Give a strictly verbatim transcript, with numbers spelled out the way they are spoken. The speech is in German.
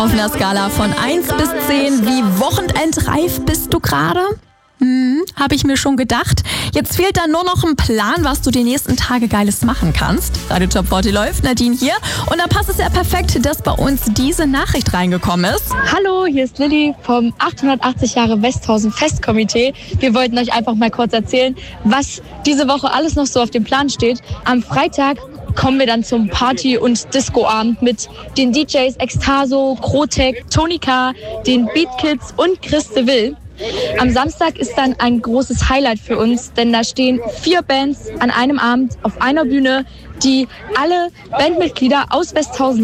Auf einer Skala von eins bis zehn, wie wochenendreif bist du gerade? Hm, habe ich mir schon gedacht. Jetzt fehlt dann nur noch ein Plan, was du die nächsten Tage Geiles machen kannst. Radio Top vierzig läuft, Nadine hier. Und da passt es ja perfekt, dass bei uns diese Nachricht reingekommen ist. Hallo, hier ist Lilly vom achthundertachtzig Jahre Westhausen Festkomitee. Wir wollten euch einfach mal kurz erzählen, was diese Woche alles noch so auf dem Plan steht. Am Freitag kommen wir dann zum Party- und Disco-Abend mit den D Js Extaso, Krotek, Tony K., den Beat Kids und Chris de Ville. Am Samstag ist dann ein großes Highlight für uns, denn da stehen vier Bands an einem Abend auf einer Bühne, die alle Bandmitglieder aus Westhausen